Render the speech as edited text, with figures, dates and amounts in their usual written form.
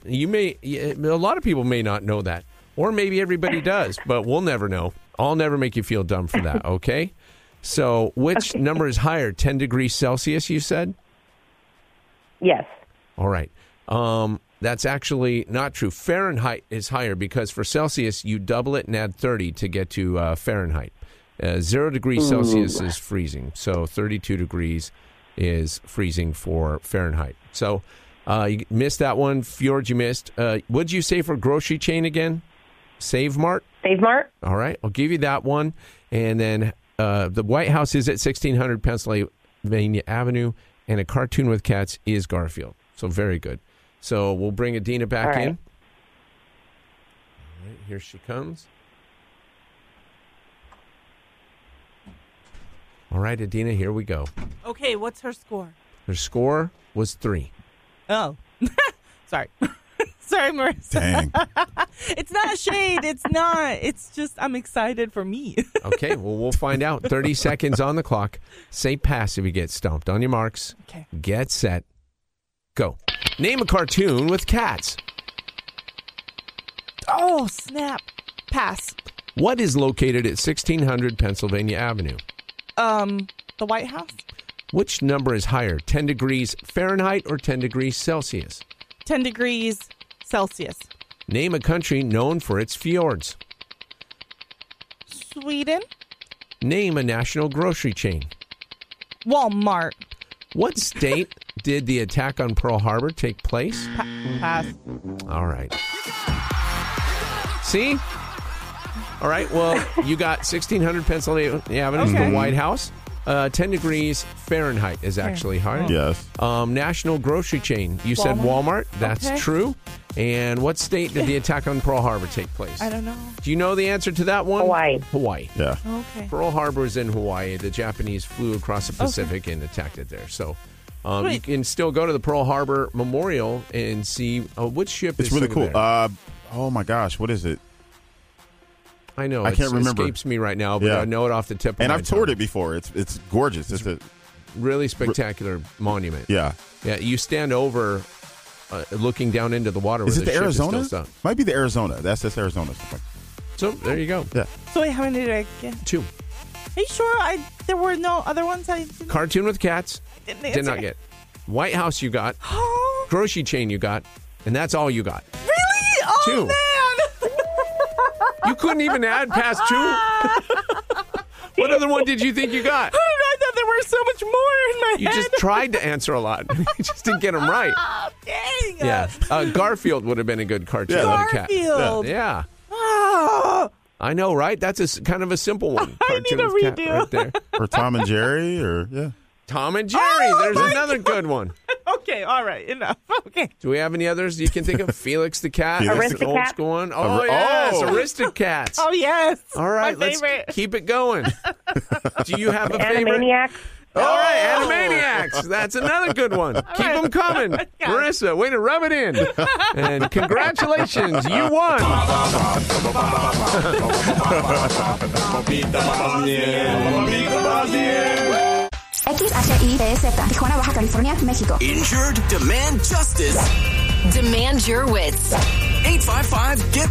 A lot of people may not know that. Or maybe everybody does, but we'll never know. I'll never make you feel dumb for that, okay? So which number is higher, 10 degrees Celsius, you said? Yes. All right. That's actually not true. Fahrenheit is higher because for Celsius, you double it and add 30 to get to Fahrenheit. 0 degrees Celsius is freezing, so 32 degrees is freezing for Fahrenheit. So you missed that one. Fjord, you missed. What did you say for grocery chain again? Save Mart? Save Mart. All right, I'll give you that one. And then the White House is at 1600 Pennsylvania Avenue, and A Cartoon with Cats is Garfield. So very good. So we'll bring Adina back in. All right, here she comes. All right, Adina, here we go. Okay, what's her score? Her score was 3. Oh, sorry. Sorry, Marissa. Dang. It's not shade. It's not. It's just I'm excited for me. Okay, well, we'll find out. 30 seconds on the clock. Say pass if you get stumped. On your marks. Okay. Get set. Go. Name a cartoon with cats. Oh, snap. Pass. What is located at 1600 Pennsylvania Avenue? The White House? Which number is higher, 10 degrees Fahrenheit or 10 degrees Celsius? 10 degrees Celsius. Name a country known for its fjords. Sweden? Name a national grocery chain. Walmart. What state did the attack on Pearl Harbor take place? Pass. All right. See? All right, well, you got 1600 Pennsylvania Avenue, the White House. 10 degrees Fahrenheit is actually higher. Yes. National grocery chain. You said Walmart. That's true. And what state did the attack on Pearl Harbor take place? I don't know. Do you know the answer to that one? Hawaii. Yeah. Okay. Pearl Harbor is in Hawaii. The Japanese flew across the Pacific and attacked it there. So you can still go to the Pearl Harbor Memorial and see which ship is really cool. there. Oh, my gosh. What is it? I know. I can't remember. It escapes me right now, but I know it off the tip of my tongue. And I've toured it before. It's gorgeous. It's a really spectacular monument. Yeah. Yeah, you stand over looking down into the water. Is where it the Arizona? Is still Might be the Arizona. That's Arizona. So there you go. Yeah. So wait, how many did I get? 2. Are you sure there were no other ones I didn't? Cartoon with cats. Did not get. White House you got. Grocery chain you got. And that's all you got. Really? Oh, 2. man. You couldn't even add past 2? What other one did you think you got? I thought there were so much more in my head. You just tried to answer a lot. You just didn't get them right. Oh, dang. Yeah. Garfield would have been a good cartoon with a cat. Garfield. Yeah. Oh. I know, right? That's kind of a simple one. I need a with cat redo. right there. Or Tom and Jerry, or Tom and Jerry. There's another good one. Okay, all right, enough. Okay. Do we have any others you can think of? Felix the Cat. Felix That's an old school one. Oh, yes. Aristocats. Oh, yes. All right, My let's favorite. keep it going. Do you have a favorite? Animaniacs. All right, Animaniacs. That's another good one. Keep them coming. Marissa, way to rub it in. And congratulations, you won. XHIPZ, Tijuana, Baja California, México. Injured? Demand justice. Demand your wits. 855-GET